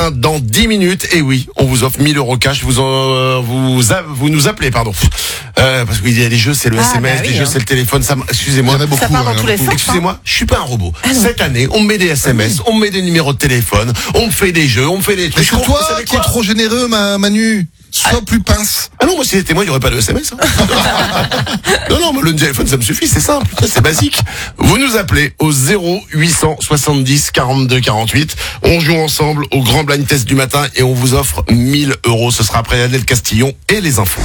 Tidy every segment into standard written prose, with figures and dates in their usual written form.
Dans 10 minutes, et oui, on vous offre 1000 € cash. Vous nous appelez, pardon. Parce qu'il y a des jeux, c'est le SMS, des jeux, c'est le téléphone. Excusez-moi. Il y en a beaucoup. Ça part dans tous les sens. Excusez-moi, je suis pas un robot. Cette année, on me met des SMS, on me met des numéros de téléphone, on me fait des jeux, on me fait des Mais trucs. c'est toi qui es trop généreux, Manu. Sois plus pince. Ah non, moi si c'était moi, il n'y aurait pas de SMS. Non, le téléphone, ça me suffit, c'est simple, c'est basique. Vous nous appelez au 0870 42 48. On joue ensemble au grand blind test du matin et on vous offre 1000 €. Ce sera après Adèle Castillon et les infos.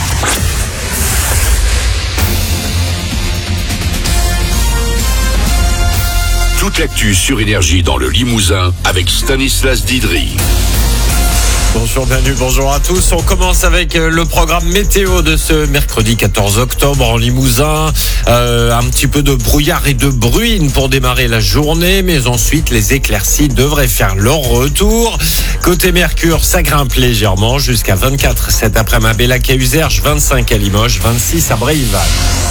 Toute l'actu sur Énergie dans le Limousin avec Stanislas Didry. Bonjour, bienvenue, bonjour à tous. On commence avec le programme météo de ce mercredi 14 octobre en Limousin. Un petit peu de brouillard et de bruine pour démarrer la journée, mais ensuite les éclaircies devraient faire leur retour. Côté Mercure, ça grimpe légèrement jusqu'à 24 cet après-midi à Bellac et Uzerge, 25 à Limoges, 26 à Bréival.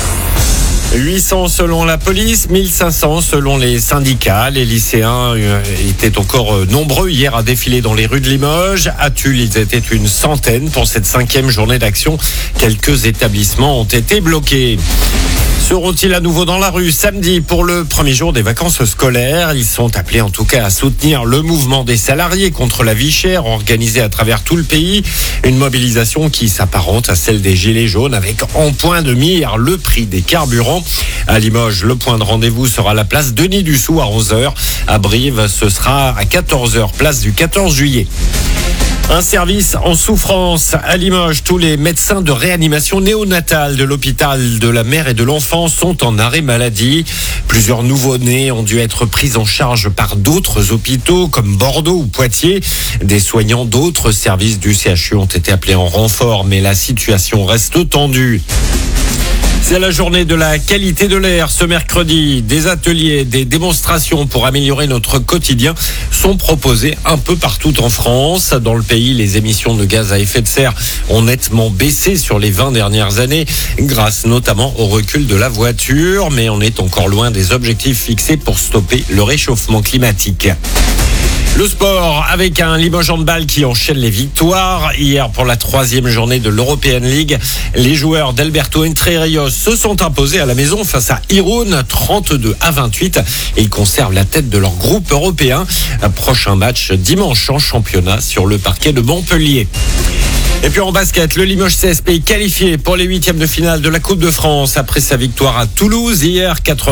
800 selon la police, 1500 selon les syndicats. Les lycéens étaient encore nombreux hier à défiler dans les rues de Limoges. À Tulle, ils étaient une centaine pour cette 5e journée d'action. Quelques établissements ont été bloqués. Seront-ils à nouveau dans la rue samedi pour le premier jour des vacances scolaires? Ils sont appelés en tout cas à soutenir le mouvement des salariés contre la vie chère organisé à travers tout le pays. Une mobilisation qui s'apparente à celle des Gilets jaunes avec en point de mire le prix des carburants. À Limoges, le point de rendez-vous sera la place Denis-Dussopt à 11h. À Brive, ce sera à 14h, place du 14 juillet. Un service en souffrance à Limoges. Tous les médecins de réanimation néonatale de l'hôpital de la mère et de l'enfant sont en arrêt maladie. Plusieurs nouveau-nés ont dû être pris en charge par d'autres hôpitaux comme Bordeaux ou Poitiers. Des soignants d'autres services du CHU ont été appelés en renfort, mais la situation reste tendue. C'est la journée de la qualité de l'air ce mercredi. Des ateliers, des démonstrations pour améliorer notre quotidien sont proposés un peu partout en France. Dans le pays, les émissions de gaz à effet de serre ont nettement baissé sur les 20 dernières années, grâce notamment au recul de la voiture. Mais on est encore loin des objectifs fixés pour stopper le réchauffement climatique. Le sport avec un Limoges Handball qui enchaîne les victoires. Hier, pour la 3e journée de l'European League, les joueurs d'Alberto Entre Rios se sont imposés à la maison face à Irun, 32-28. Et ils conservent la tête de leur groupe européen. Un prochain match dimanche en championnat sur le parquet de Montpellier. Et puis en basket, le Limoges CSP qualifié pour les 8e de finale de la Coupe de France après sa victoire à Toulouse hier,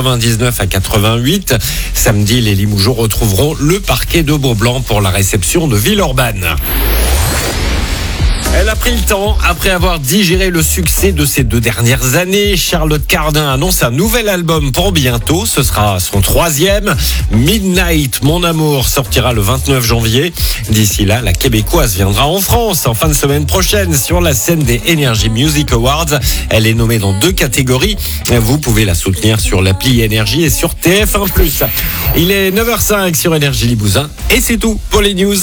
99-88. Samedi, les Limougeaux retrouveront le parquet de Beaublanc pour la réception de Villeurbanne. Elle a pris le temps après avoir digéré le succès de ces 2 dernières années. Charlotte Cardin annonce un nouvel album pour bientôt. Ce sera son 3e. Midnight, mon amour, sortira le 29 janvier. D'ici là, la Québécoise viendra en France en fin de semaine prochaine sur la scène des Energy Music Awards. Elle est nommée dans 2 catégories. Vous pouvez la soutenir sur l'appli Énergie et sur TF1+. Il est 9h05 sur Énergie Limousin. Et c'est tout pour les news.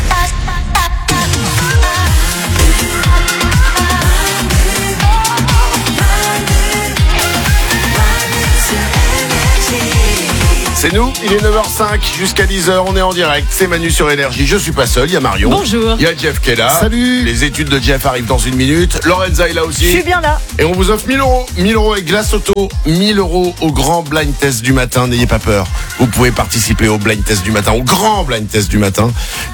C'est nous, il est 9h05 jusqu'à 10h, on est en direct, c'est Manu sur Énergie, je suis pas seul, il y a Marion. Bonjour. Il y a Jeff qui est là. Salut. Les études de Jeff arrivent dans 1 minute, Lorenza est là aussi. Je suis bien là. Et on vous offre 1000 €, 1000 € avec Glace Auto, 1000 € au grand blind test du matin, n'ayez pas peur. Vous pouvez participer au blind test du matin, au grand blind test du matin.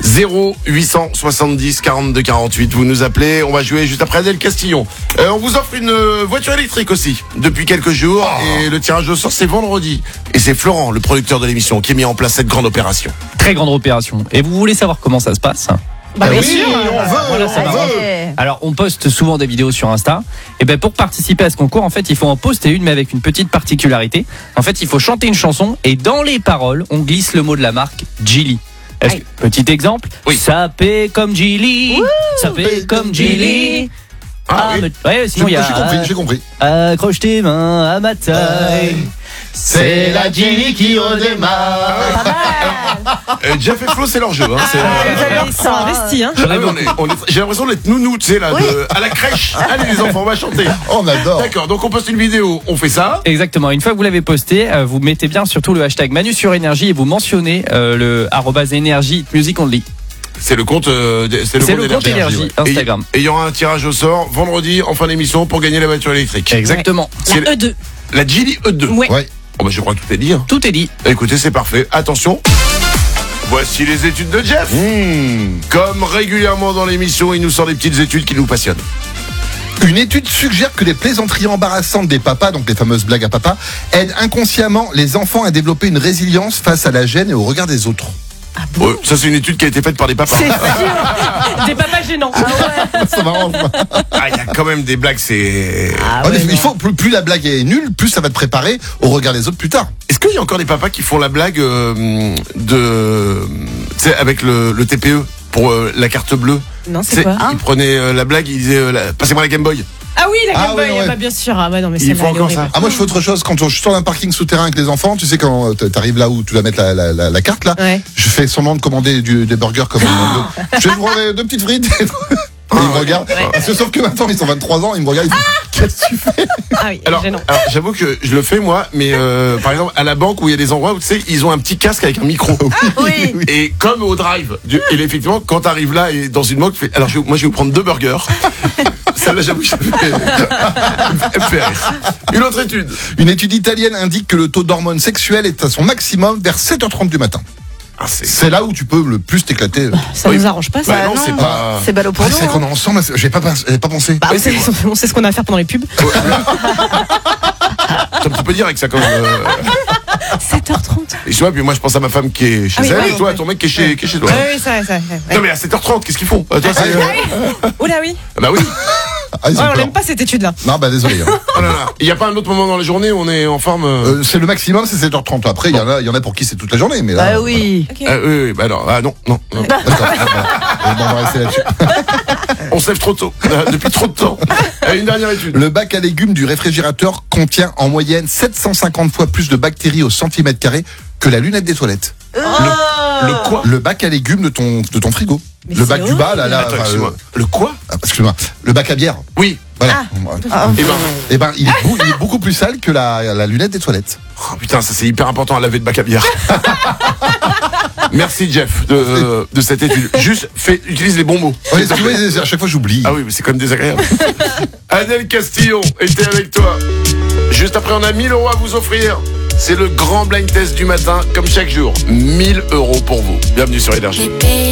0870 42 48, vous nous appelez, on va jouer juste après Adèle Castillon. On vous offre une voiture électrique aussi, depuis quelques jours, et le tirage au sort c'est vendredi. Et c'est Florent, le producteur de l'émission, qui a mis en place cette grande opération. Très grande opération. Et vous voulez savoir comment ça se passe? Bien oui, sûr. on veut, Voilà, ça on va. veut. Alors, on poste souvent des vidéos sur Insta. Et ben, pour participer à ce concours, en fait, il faut en poster une, mais avec une petite particularité. En fait, il faut chanter une chanson et dans les paroles, on glisse le mot de la marque Geely. Petit exemple. Oui. Ça paie comme Geely. Ça paie comme Geely. Oui. Ouais, sinon il y a. J'ai compris. Accroche tes mains à ma taille. C'est la Geely qui redémarre. Jeff et Flo, c'est leur jeu. Hein. Ils sont investis, hein. J'ai l'impression d'être nounou, tu sais, là, à la crèche. Allez, les enfants, on va chanter. On adore. D'accord, donc on poste une vidéo, on fait ça. Exactement. Une fois que vous l'avez posté, vous mettez bien surtout le hashtag Manu sur Énergie et vous mentionnez le @Énergie Music Only. C'est le compte, C'est le compte énergie Instagram. Et il y aura un tirage au sort vendredi en fin d'émission pour gagner la voiture électrique. Exactement. C'est La E2. la Geely E2. Ouais. Ouais. Oh bah je crois que tout est dit. Hein. Tout est dit. Écoutez, c'est parfait. Attention. Voici les études de Jeff. Comme régulièrement dans l'émission, il nous sort des petites études qui nous passionnent. Une étude suggère que les plaisanteries embarrassantes des papas, donc les fameuses blagues à papa, aident inconsciemment les enfants à développer une résilience face à la gêne et au regard des autres. Ouais, ça c'est une étude qui a été faite par des papas. C'est sûr. Des papas gênants. C'est marrant. Ah, il y a quand même des blagues, c'est... Il faut plus la blague est nulle, plus ça va te préparer au regard des autres plus tard. Est-ce qu'il y a encore des papas qui font la blague tu sais, avec le TPE pour la carte bleue? Non, C'est c'est quoi? Ils prenaient la blague, ils disaient passez-moi la Game Boy. Ah oui, la Game Ah Boy, ouais. bah, bien sûr. Ah ouais, non, mais Ils c'est font encore ça. Ah moi je fais autre chose quand je suis dans un parking souterrain avec les enfants, tu sais quand t'arrives là où tu vas mettre la carte là, Ouais. je fais semblant de commander des burgers comme je vais vous prendre deux petites frites. Et ils me regardent. Ouais. Parce que sauf que maintenant ils ont 23 ans, ils me regardent, ils font qu'est-ce que tu fais? Ah oui, Alors, gênant. j'avoue que je le fais moi, mais par exemple à la banque où il y a des endroits où tu sais ils ont un petit casque avec un micro. Oui. Et comme au drive, et effectivement quand t'arrives là et dans une banque, tu fais, alors moi je vais vous prendre 2 burgers. Celle-là j'avoue que ça me fait rire. Une autre étude. Une étude italienne indique que le taux d'hormones sexuelles est à son maximum vers 7h30 du matin. Ah, c'est... C'est là où tu peux le plus t'éclater. Ça Oui. nous arrange pas, ça. Bah non, c'est pas... C'est ballot pour Ah, nous. c'est qu'on est ensemble, j'avais pas pensé. Bah, on sait ce qu'on a à faire pendant les pubs. Tu peux dire avec ça quand même. 7h30. Et tu vois, puis moi je pense à ma femme qui est chez Ah oui, elle oui, et toi oui. à ton mec qui est chez toi. Oui, ça. Ouais. Non mais à 7h30, qu'est-ce qu'ils font? Toi, c'est... Oh là oui. Bah oui. Ah, ils ont Ouais, on peur. n'aime pas cette étude-là. Non, bah désolé. Hein. Oh là là. Il n'y a pas un autre moment dans la journée où on est en forme C'est le maximum, c'est 7h30. Après, il y en a pour qui c'est toute la journée, mais là. Bah oui. Ok. Oui, bah alors, non. D'accord. Bon, on va rester là-dessus. On se lève trop tôt, depuis trop de temps. Une dernière étude. Le bac à légumes du réfrigérateur contient en moyenne 750 fois plus de bactéries au centimètre carré que la lunette des toilettes. Le quoi? Le bac à légumes de ton frigo. Mais Le c'est bac du bas, là, Attends, excuse-moi. Le quoi? excuse-moi. Le bac à bière. Oui. Voilà. Eh ben, Eh ben, il est beaucoup plus sale que la lunette des toilettes. oh, putain, ça c'est hyper important à laver de bac à bière. Merci Jeff de cette étude. Juste, utilise les bons mots. Ouais, tu vois, à chaque fois j'oublie. Ah oui, mais c'est quand même désagréable. Adèle Castillon était avec toi. Juste après, on a 1 000 € à vous offrir. C'est le grand blind test du matin, comme chaque jour. 1 000 € pour vous. Bienvenue sur Énergie.